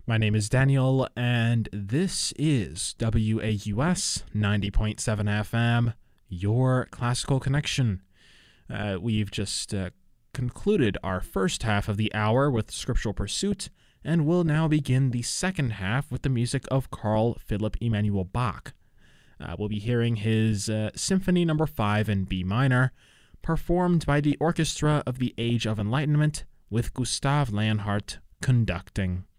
My name is Daniel, and this is WAUS 90.7 FM, your classical connection. We've just concluded our first half of the hour with Scriptural Pursuit, and we'll now begin the second half with the music of Carl Philipp Emanuel Bach. We'll be hearing his Symphony No. 5 in B minor, performed by the Orchestra of the Age of Enlightenment, with Gustav Leonhardt conducting.